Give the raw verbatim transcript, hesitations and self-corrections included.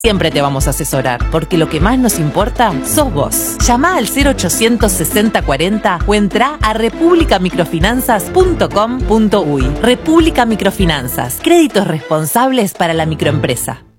Siempre te vamos a asesorar, porque lo que más nos importa sos vos. Llama al cero ochocientos sesenta cuarenta o entra a república microfinanzas punto com punto uy. República Microfinanzas, créditos responsables para la microempresa.